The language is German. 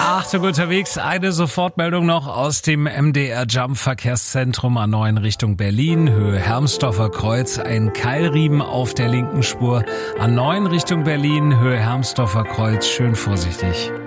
Achtung unterwegs, eine Sofortmeldung noch aus dem MDR Jump Verkehrszentrum A9 Richtung Berlin, Höhe Hermsdorfer Kreuz, ein Keilriemen auf der linken Spur. A9 Richtung Berlin, Höhe Hermsdorfer Kreuz, schön vorsichtig.